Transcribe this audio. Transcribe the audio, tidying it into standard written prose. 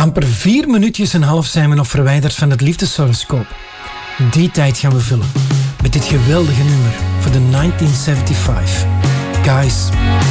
Amper 4 minuutjes en half zijn we nog verwijderd van het liefdeshoroscoop. Die tijd gaan we vullen met dit geweldige nummer voor de 1975. Guys,